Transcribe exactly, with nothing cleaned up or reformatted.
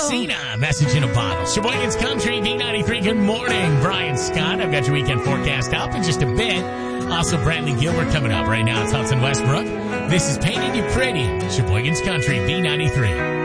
Messina, message in a bottle. Sheboygan's Country, B ninety-three. Good morning, Brian Scott. I've got your weekend forecast up in just a bit. Also, Bradley Gilbert coming up right now. It's Hudson Westbrook. This is Painting You Pretty. Sheboygan's Country, B ninety-three.